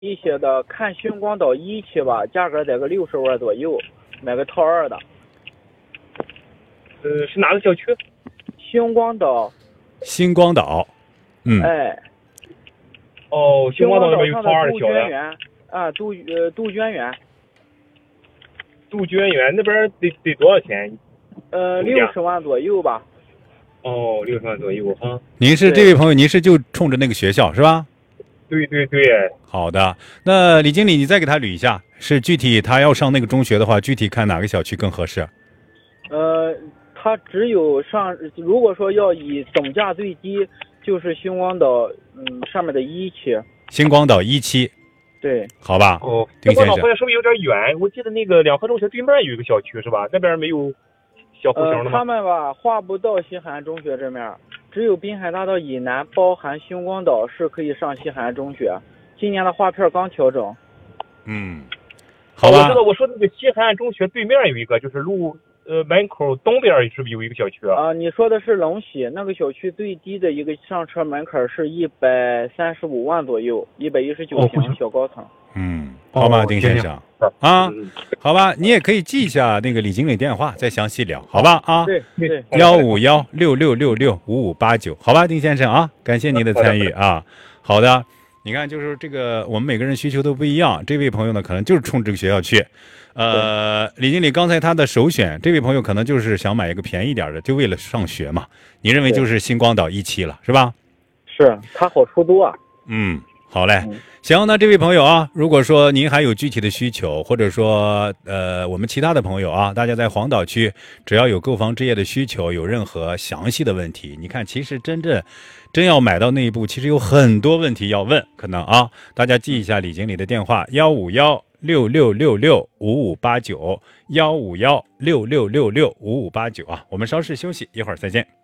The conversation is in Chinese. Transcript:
一些的，看星光岛一期吧，价格在个60万左右，买个套2的。 是哪个小区？ 星光岛。 星光岛。 哎。 哦，星光岛那边有套2的小的。 杜鹃园啊，杜鹃园。 杜鹃园那边得多少钱 ？60万左右吧。 哦，60万左右哈。 您是这位朋友，您是就冲着那个学校是吧？ 对。 好的，那李经理，你再给他捋一下，是具体他要上那个中学的话，具体看哪个小区更合适？ 他只有上，如果说要以总价最低，就是星光岛上面的1期。 星光岛1期。 对。 好吧。 哦，星光岛好像是不是有点远？我记得那个两河中学对面有一个小区是吧？那边没有小户型的吗？ 他们吧划不到西海岸中学这面，只有滨海大道以南，包含星光岛是可以上西海岸中学。今年的划片刚调整。 好吧。 我知道，我说那个西海岸中学对面有一个，就是路门口东边是不是有一个小区啊？ 你说的是龙喜那个小区最低的一个上车门槛是135万左右，119平小高层。 好吧，丁先生好吧，你也可以记一下那个李经理电话，再详细聊，好吧啊？ 对 ，15166665589，好吧，丁先生啊，感谢您的参与啊。好的，你看，就是这个我们每个人需求都不一样，这位朋友呢可能就是冲这个学校去。李经理刚才他的首选，这位朋友可能就是想买一个便宜点的，就为了上学嘛。你认为就是星光岛1期了，是吧？ 是，它好出租啊。 好嘞。行，那这位朋友啊，如果说您还有具体的需求，或者说我们其他的朋友啊，大家在黄岛区只要有购房置业的需求，有任何详细的问题，你看其实真要买到那一步，其实有很多问题要问，可能啊，大家记一下李经理的电话15166665589，15166665589啊，我们稍事休息，一会儿再见。